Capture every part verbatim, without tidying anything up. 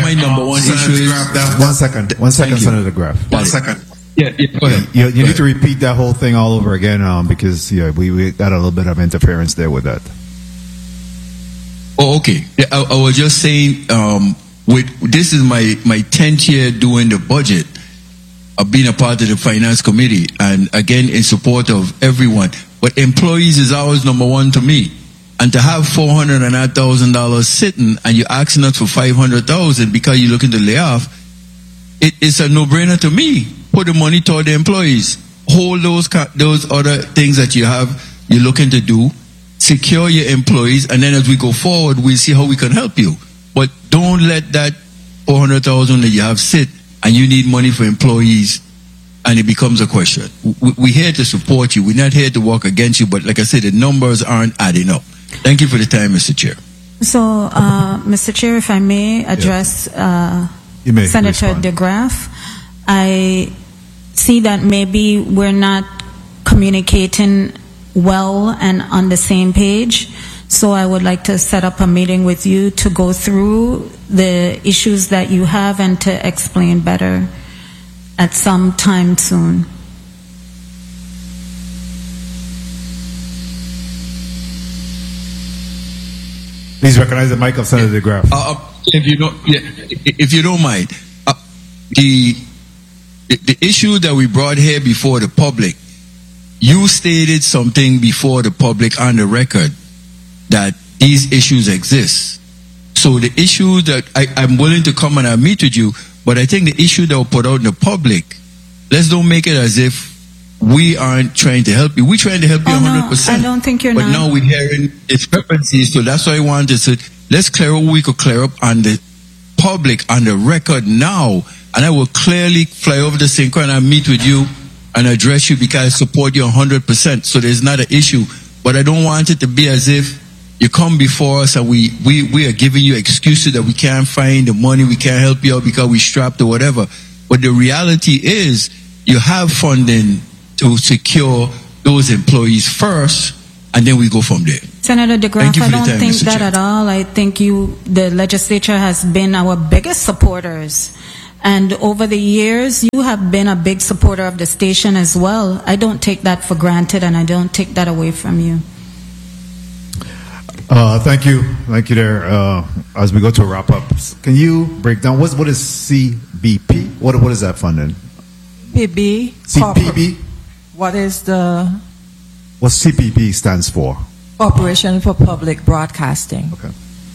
my number one issue is... One second. One second, Senator Graff. One second. Yeah, yeah, go ahead. You, you need to repeat that whole thing all over again um, because yeah, we, we got a little bit of interference there with that. Oh, okay. I, I was just saying, um, with this is my, my tenth year doing the budget. I've been a part of the finance committee, and again, in support of everyone. But employees is always number one to me. And to have four hundred thousand dollars sitting and you're asking us for five hundred thousand dollars because you're looking to lay off, it, it's a no-brainer to me. Put the money toward the employees. Hold those those other things that you have, you're looking to do. Secure your employees, and then as we go forward, we'll see how we can help you. But don't let that four hundred thousand dollars that you have sit and you need money for employees and it becomes a question. We, we're here to support you. We're not here to work against you, but like I said, the numbers aren't adding up. Thank you for the time, Mister Chair. So, uh, Mister Chair, if I may address uh, you may Senator respond. DeGraff, I see that maybe we're not communicating well and on the same page. So I would like to set up a meeting with you to go through the issues that you have and to explain better at some time soon. Please recognize the mic of Senator DeGraff. Uh, uh, if you don't, yeah, if you don't mind, uh, the, the the issue that we brought here before the public, you stated something before the public on the record that these issues exist. So the issue that I, I'm willing to come and I meet with you, but I think the issue that we put out in the public, let's don't make it as if we aren't trying to help you. We're trying to help you oh, one hundred percent. No, I don't think you're but not. But now we're hearing discrepancies, so that's why I wanted to say, let's clear what we could clear up on the public, on the record now, and I will clearly fly over the Synchro and I'll meet with you and address you because I support you one hundred percent, so there's not an issue. But I don't want it to be as if you come before us and we, we, we are giving you excuses that we can't find the money, we can't help you out because we strapped or whatever. But the reality is you have funding to secure those employees first, and then we go from there. Senator DeGraff, I don't time, think Mister that Chair. at all. I think you, the legislature has been our biggest supporters. And over the years, you have been a big supporter of the station as well. I don't take that for granted, and I don't take that away from you. Uh, thank you. Thank you there. Uh, as we go to a wrap up, can you break down what, what is C B P? What, what is that funding? P B. C P B? What is the... What C P B stands for? Corporation for Public Broadcasting. Okay.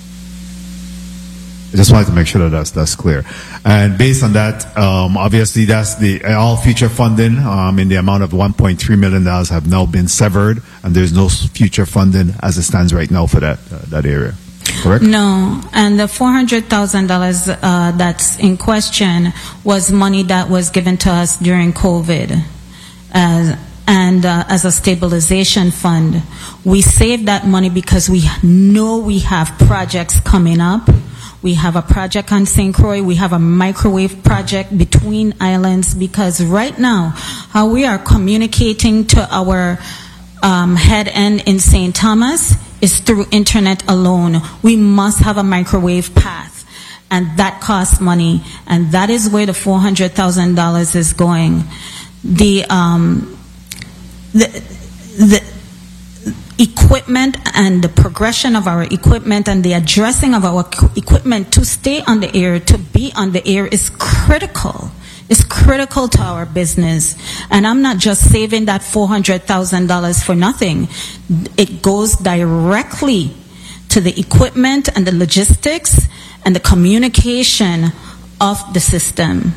I just wanted to make sure that that's, that's clear. And based on that, um, obviously that's the all future funding um, in the amount of one point three million dollars have now been severed, and there's no future funding as it stands right now for that uh, that area. Correct? No, and the four hundred thousand dollars uh, that's in question was money that was given to us during COVID. Uh, and uh, as a stabilization fund. We save that money because we know we have projects coming up. We have a project on Saint Croix. We have a microwave project between islands, because right now, how we are communicating to our um, head end in Saint Thomas is through internet alone. We must have a microwave path, and that costs money, and that is where the four hundred thousand dollars is going. The, um, the, the, equipment and the progression of our equipment and the addressing of our equipment to stay on the air, to be on the air, is critical. It's critical to our business. And I'm not just saving that four hundred thousand dollars for nothing. It goes directly to the equipment and the logistics and the communication of the system.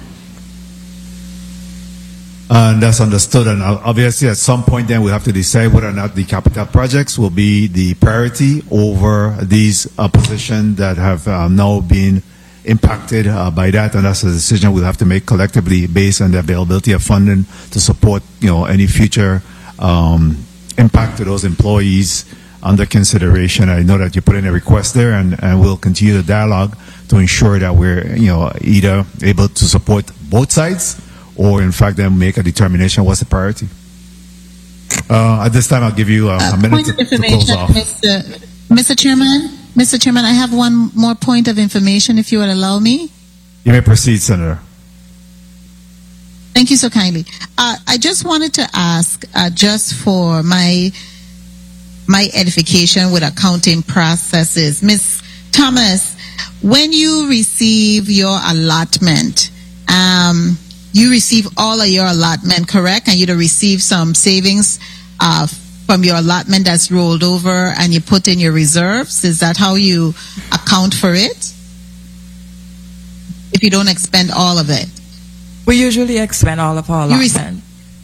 And that's understood. And obviously, at some point, then we have to decide whether or not the capital projects will be the priority over these uh, positions that have um, now been impacted uh, by that. And that's a decision we'll have to make collectively based on the availability of funding to support, you know, any future um, impact to those employees under consideration. I know that you put in a request there, and, and we'll continue the dialogue to ensure that we're, you know, either able to support both sides, or in fact then make a determination what's the priority. Uh, at this time, I'll give you uh, a minute point to, of information, to close off. Mister Mister Chairman, Mister Chairman, I have one more point of information, if you would allow me. You may proceed, Senator. Thank you so kindly. Uh, I just wanted to ask, uh, just for my my edification with accounting processes, Miz Thomas, when you receive your allotment, um, you receive all of your allotment, correct? And you receive some savings uh, from your allotment that's rolled over, and you put in your reserves. Is that how you account for it? If you don't expend all of it. We usually expend all of our You rec- allotment.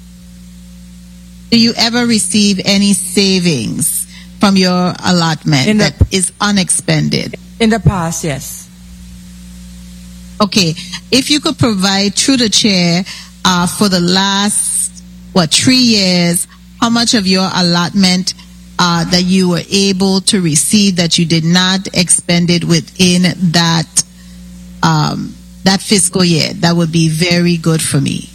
Do you ever receive any savings from your allotment In the- that is unexpended? In the past, yes. Okay. If you could provide through the chair uh, for the last, what, three years, how much of your allotment uh, that you were able to receive that you did not expend it within that um, that fiscal year, that would be very good for me.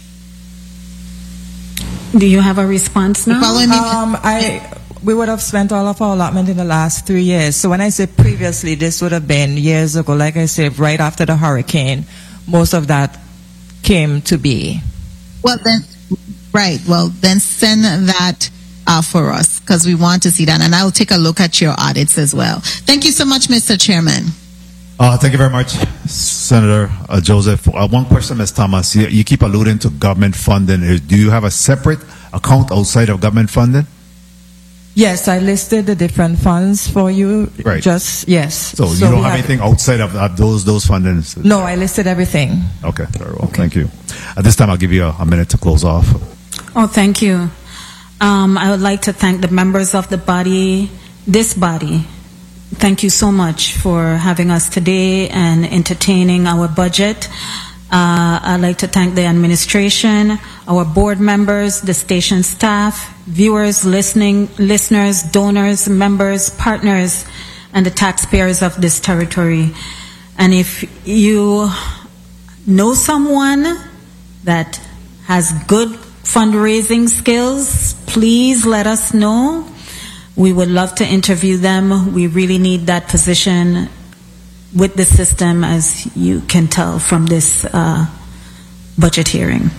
Do you have a response now? You following me? Um, I we would have spent all of our allotment in the last three years. So when I say previously, this would have been years ago. Like I said, right after the hurricane, most of that came to be. Well then, right. Well then, send that uh, for us because we want to see that, and I'll take a look at your audits as well. Thank you so much, Mister Chairman. Uh, thank you very much, Senator uh, Joseph. Uh, one question, Miz Thomas. You, you keep alluding to government funding. Uh, Do you have a separate account outside of government funding? Yes, I listed the different funds for you. Right. Just yes. So, you don't we have anything outside of, of those those fundings? No, I listed everything. Okay, very well. Thank you. At this time, I'll give you a, a minute to close off. Oh, thank you. Um, I would like to thank the members of the body, this body. Thank you so much for having us today and entertaining our budget. Uh, I'd like to thank the administration, our board members, the station staff, viewers, listening, listeners, donors, members, partners, and the taxpayers of this territory. And if you know someone that has good fundraising skills, please let us know. We would love to interview them. We really need that position with the system, as you can tell from this uh, budget hearing.